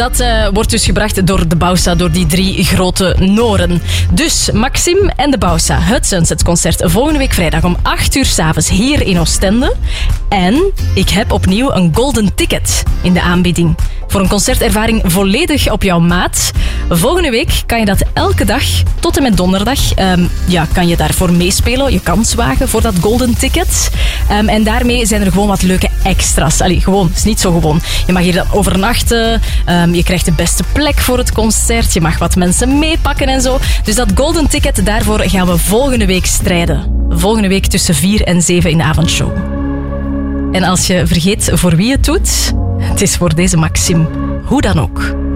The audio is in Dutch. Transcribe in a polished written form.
dat wordt dus gebracht door de Bausa, door die 3 grote Noren. Dus Maxime en de Bausa, het Sunset-concert. Volgende week vrijdag om 8 uur 's avonds hier in Oostende. En ik heb opnieuw een golden ticket in de aanbieding. Voor een concertervaring volledig op jouw maat. Volgende week kan je dat elke dag tot en met donderdag. Kan je daarvoor meespelen, je kans wagen voor dat golden ticket. En daarmee zijn er gewoon wat leuke extra's. Gewoon, het is niet zo gewoon. Je mag hier dan overnachten. Je krijgt de beste plek voor het concert. Je mag wat mensen meepakken en zo. Dus dat golden ticket, daarvoor gaan we volgende week strijden. Volgende week tussen 4 en 7 in de avondshow. En als je vergeet voor wie het doet, het is voor deze Maxime. Hoe dan ook.